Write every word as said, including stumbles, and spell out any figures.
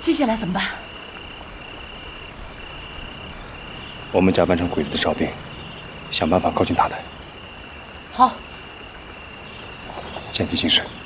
接下来怎么办？ 我们假扮成鬼子的哨兵，想办法靠近塔台。 好， 见机行事。